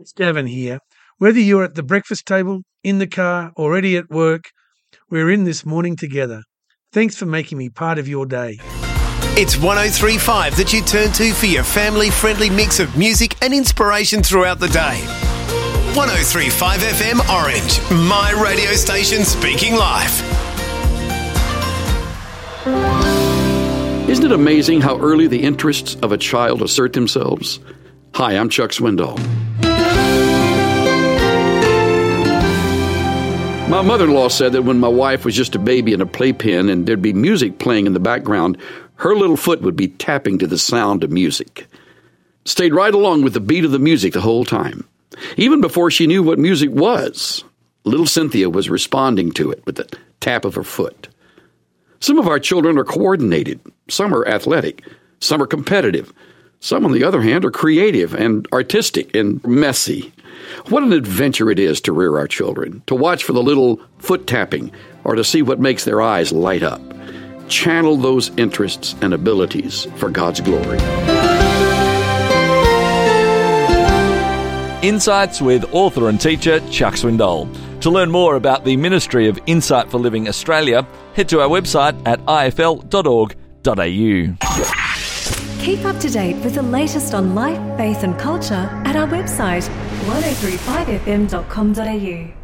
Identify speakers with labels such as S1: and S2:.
S1: It's Davin here. Whether you're at the breakfast table, in the car, already at work, we're in this morning together. Thanks for making me part of your day.
S2: It's 103.5 that you turn to for your family-friendly mix of music and inspiration throughout the day. 103.5 FM Orange, my radio station speaking life.
S3: Isn't it amazing how early the interests of a child assert themselves? Hi, I'm Chuck Swindoll. My mother-in-law said that when my wife was just a baby in a playpen and there'd be music playing in the background, her little foot would be tapping to the sound of music. Stayed right along with the beat of the music the whole time. Even before she knew what music was, little Cynthia was responding to it with the tap of her foot. Some of our children are coordinated. Some are athletic. Some are competitive. Some, on the other hand, are creative and artistic and messy. What an adventure it is to rear our children, to watch for the little foot tapping, or to see what makes their eyes light up. Channel those interests and abilities for God's glory.
S4: Insights with author and teacher Chuck Swindoll. To learn more about the Ministry of Insight for Living Australia, head to our website at ifl.org.au.
S5: Keep up to date with the latest on life, faith and culture at our website 1035fm.com.au.